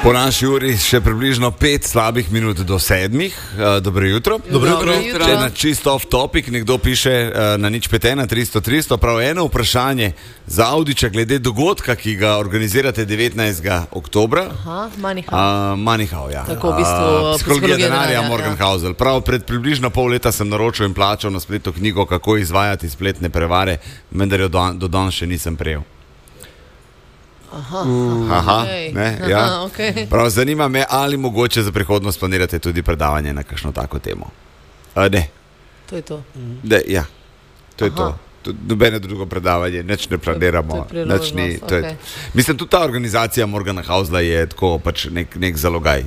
Po naši uri še približno 5 slabih minut do 7. Dobro jutro. Če na čisto off topic nekdo piše na 051 300 prav eno vprašanje za Audiča glede dogodka, ki ga organizirate 19. oktobra. Manihau, ja. Tako v bistvu Psihologija denarja, Morgan Housel. Prav pred približno pol leta sem naročil in plačal na spletu knjigo, kako izvajati spletne prevare, vendar jo do danes še nisem prejel. Okay. Prav zanima me, ali mogoče za prihodnost planirate tudi predavanje na kakšno tako temo. Ne. To je to. To je to. Nobene drugo predavanje, nič ne planiramo. Mislim, tudi ta organizacija Morgana Housela je tako pač nek zalogaj.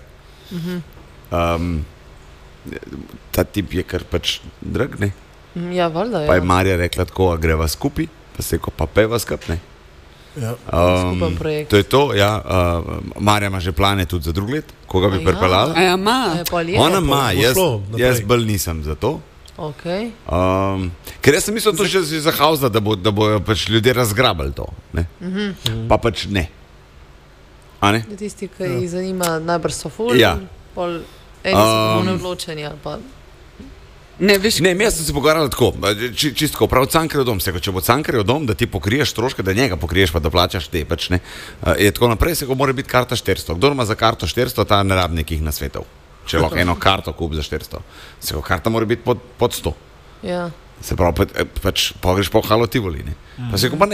Ta tip je kar pač drag, ne? Ja, valjda, ja. Pa je Marja rekla tako, a greva skupaj, pa se ko pa peva skup, ne? Skupen projekt. To je to, ja. Marja ima že plane tudi za drug let, koga bi pripeljala. Ona ima, jaz bolj nisem za to. Okay. Ker jaz sem mislil to že za Housela, da bojo pač ljudje razgrabili to, ne? Pa pač ne. A ne? Tisti, ki jih zanima, najbrž so ful, pol eni so neodločeni ali pa... Ne, jaz sem se pogovarjal tako, čistko, prav Cankarjev dom, če bo Cankarjev dom, da ti pokriješ stroške, da njega pokriješ, pa da plačaš te, pač ne, je tako naprej, se ko mora biti karta 400. Kdor ima za karto 400, ta ne rabi nekih nasvetov. Če lahko eno karto kup za 400, se ko karta mora biti pod 100. Ja. Se pravi, pač pogreš po Halo Tivoli, ne. Pa se ko pa